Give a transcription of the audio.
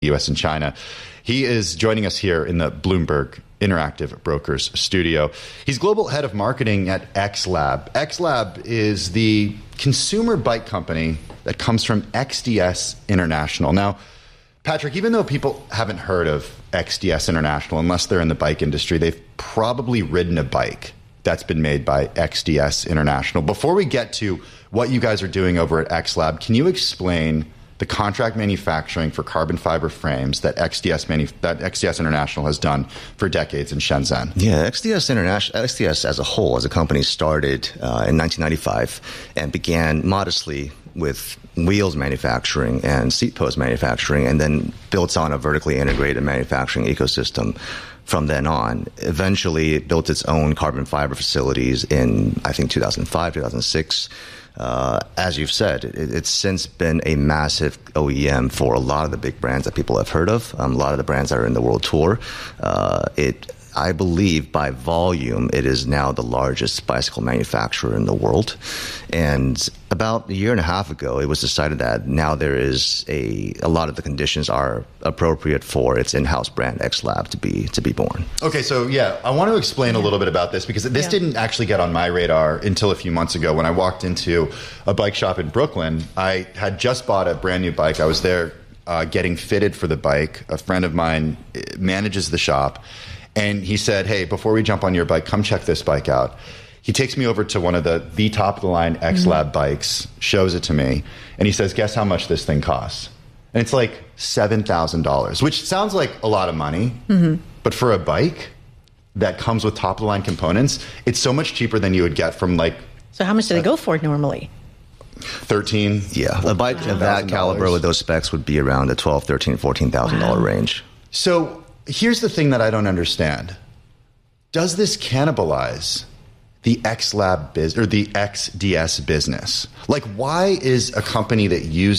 U.S. and China. He is joining us here in the Bloomberg Interactive Brokers studio. He's global head of marketing at XLab. XLab is the consumer bike company that comes from XDS International. Now, Patrick, even though people haven't heard of XDS International, unless they're in the bike industry, they've probably ridden a bike that's been made by XDS International. Before we get to what you guys are doing over at XLab, can you explain the contract manufacturing for carbon fiber frames that XDS International has done for decades in Shenzhen? Yeah, XDS as a whole, as a company, started in 1995 and began modestly with wheels manufacturing and seat post manufacturing, and then built on a vertically integrated manufacturing ecosystem from then on. Eventually, it built its own carbon fiber facilities in, I think, 2005, 2006. As you've said, it's since been a massive OEM for a lot of the big brands that people have heard of, a lot of the brands that are in the world tour. I believe by volume, it is now the largest bicycle manufacturer in the world. And about a year and a half ago, it was decided that now there is a lot of the conditions are appropriate for its in-house brand XLab to be born. Okay, so I want to explain a little bit about this, because this didn't actually get on my radar until a few months ago when I walked into a bike shop in Brooklyn. I had just bought a brand new bike. I was there getting fitted for the bike. A friend of mine manages the shop. And he said, hey, before we jump on your bike, come check this bike out. He takes me over to one of the top-of-the-line XLab bikes, shows it to me, and he says, guess how much this thing costs? And it's like $7,000, which sounds like a lot of money. But for a bike that comes with top-of-the-line components, it's so much cheaper than you would get from So how much do they go for normally? 13. Yeah, a bike of that caliber with those specs would be around the $12,000, $13,000, $14,000 range. So here's the thing that I don't understand. Does this cannibalize the XLab or the XDS business? Like, why is a company that uses